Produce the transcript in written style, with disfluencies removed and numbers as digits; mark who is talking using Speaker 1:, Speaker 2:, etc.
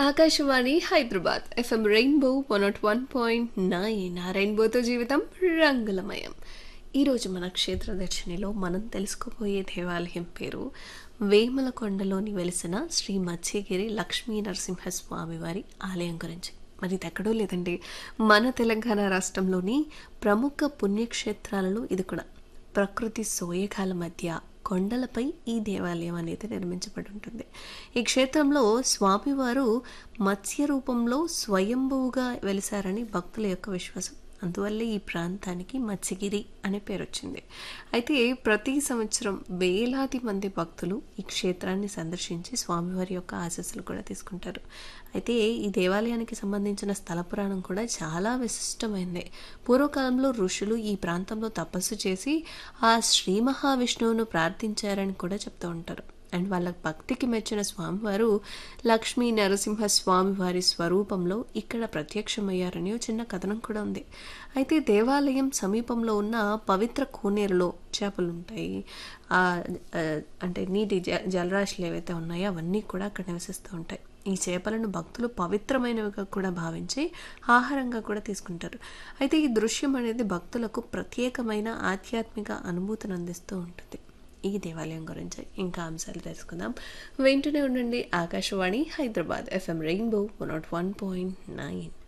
Speaker 1: Akashvani Hyderabad FM rainbow 101.9 ఆ రెయిన్బోతో జీవితం రంగులమయం. ఈరోజు మన క్షేత్రదర్శినిలో మనం తెలుసుకోబోయే దేవాలయం పేరు వేములకొండలోని వెలిసిన శ్రీ మత్స్యగిరి లక్ష్మీ నరసింహస్వామి వారి ఆలయం గురించి. మరి ఇది ఎక్కడో లేదండి, మన తెలంగాణ రాష్ట్రంలోని ప్రముఖ పుణ్యక్షేత్రాలలో ఇది కూడా. ప్రకృతి సోయగాల మధ్య కొండలపై ఈ దేవాలయం అనేది నిర్మించబడి ఉంటుంది. ఈ క్షేత్రంలో స్వామివారు మత్స్య రూపంలో స్వయంభువుగా వెలిసారని భక్తుల యొక్క విశ్వాసం. అందువల్లే ఈ ప్రాంతానికి మత్స్యగిరి అనే పేరు వచ్చింది. అయితే ప్రతి సంవత్సరం వేలాది మంది భక్తులు ఈ క్షేత్రాన్ని సందర్శించి స్వామివారి యొక్క ఆశీస్సులు కూడా తీసుకుంటారు. అయితే ఈ దేవాలయానికి సంబంధించిన స్థల పురాణం కూడా చాలా విశిష్టమైంది. పూర్వకాలంలో ఋషులు ఈ ప్రాంతంలో తపస్సు చేసి ఆ శ్రీ మహావిష్ణువును ప్రార్థించారని కూడా చెప్తూ ఉంటారు. అండ్ వాళ్ళ భక్తికి మెచ్చిన స్వామివారు లక్ష్మీ నరసింహ స్వామివారి స్వరూపంలో ఇక్కడ ప్రత్యక్షమయ్యారని చిన్న కథనం కూడా ఉంది. అయితే దేవాలయం సమీపంలో ఉన్న పవిత్ర కోనేరులో చేపలు ఉంటాయి. అంటే నీటి జలరాశులు ఏవైతే ఉన్నాయో అవన్నీ కూడా అక్కడ నివసిస్తూ ఉంటాయి. ఈ చేపలను భక్తులు పవిత్రమైనవిగా కూడా భావించి ఆహారంగా కూడా తీసుకుంటారు. అయితే ఈ దృశ్యం అనేది భక్తులకు ప్రత్యేకమైన ఆధ్యాత్మిక అనుభూతిని అందిస్తూ ఉంటుంది. ఈ దేవాలయం గురించి ఇంకా అంశాలు తెలుసుకుందాం. వింటూనే ఉండండి ఆకాశవాణి హైదరాబాద్ ఎఫ్ఎం రెయిన్బో 101.9.